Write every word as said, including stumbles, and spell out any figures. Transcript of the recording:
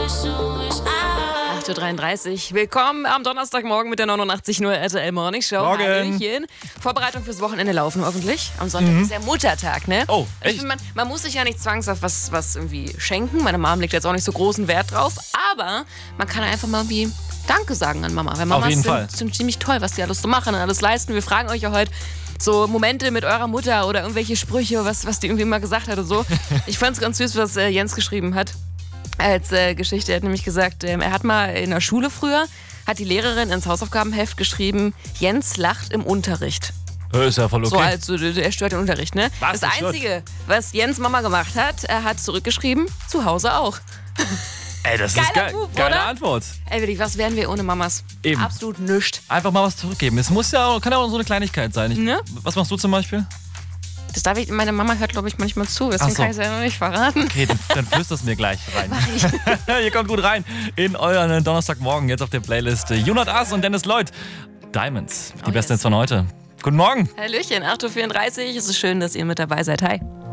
acht Uhr dreiunddreißig. Willkommen am Donnerstagmorgen mit der neunundachtzig Komma null R T L Morning Show. Morgen. Hallöchen. Vorbereitung fürs Wochenende laufen hoffentlich. Am Sonntag Mhm. ist ja Muttertag, ne? Oh, Ich echt? find, man, man muss sich ja nicht zwangshaft was, was irgendwie schenken. Meine Mom legt jetzt auch nicht so großen Wert drauf. Aber man kann einfach mal irgendwie Danke sagen an Mama. Weil Mamas Auf jeden sind, Fall. sind ziemlich toll, was die alles so machen und alles leisten. Wir fragen euch ja heute so Momente mit eurer Mutter oder irgendwelche Sprüche, was, was die irgendwie mal gesagt hat und so. Ich fand's ganz süß, was äh, Jens geschrieben hat. Als äh, Geschichte, er hat nämlich gesagt, ähm, er hat mal in der Schule früher, hat die Lehrerin ins Hausaufgabenheft geschrieben, Jens lacht im Unterricht. Ist ja voll okay. So als, so, er stört den Unterricht, ne? Was? Das Das stört? Einzige, was Jens Mama gemacht hat, er hat zurückgeschrieben, zu Hause auch. Ey, das Geiler ist geil. Move, Geile oder? Antwort. Ey, wirklich, was wären wir ohne Mamas? Eben. Absolut nichts. Einfach mal was zurückgeben. Es muss ja auch, kann ja auch so eine Kleinigkeit sein. Ich, Ne? Was machst du zum Beispiel? Das darf ich, meine Mama hört, glaube ich, manchmal zu, deswegen Ach so. kann ich es ja noch nicht verraten. Okay, dann, dann flüsterst du mir gleich rein. Ihr kommt gut rein in euren Donnerstagmorgen. Jetzt auf der Playlist Junot As und Dennis Lloyd. Diamonds, die Oh, besten yes. Hits von heute. Guten Morgen. Hallöchen, acht Uhr vierunddreißig. Es ist schön, dass ihr mit dabei seid. Hi.